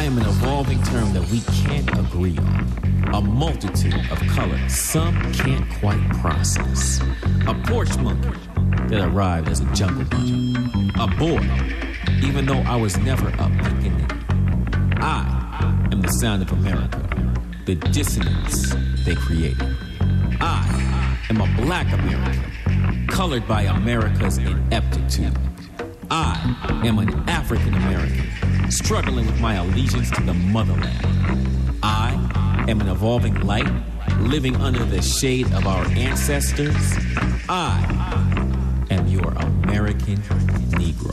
am an evolving term that we can't agree on. A multitude of colors some can't quite process. A porch monkey that arrived as a jungle bunny. A boy, even though I was never a pickaninny. I am the sound of America, the dissonance they created. I am a black American, colored by America's ineptitude. I am an African American, struggling with my allegiance to the motherland. I am an evolving light, living under the shade of our ancestors. I am your American Negro.